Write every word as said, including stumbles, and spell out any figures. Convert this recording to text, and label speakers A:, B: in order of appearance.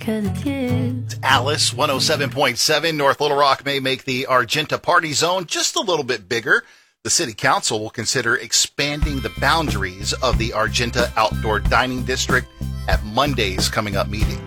A: 'cause it's you.
B: Alice, one oh seven point seven. North Little Rock may make the Argenta party zone just a little bit bigger. The City Council will consider expanding the boundaries of the Argenta Outdoor Dining District at Monday's coming up meeting.